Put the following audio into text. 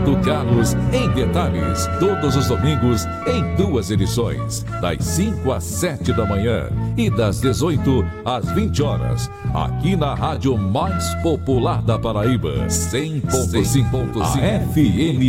Roberto Carlos em Detalhes, todos os domingos em 2 edições, das 5 às 7 da manhã e das 18 às 20 horas, aqui na rádio mais popular da Paraíba, 100.5 FM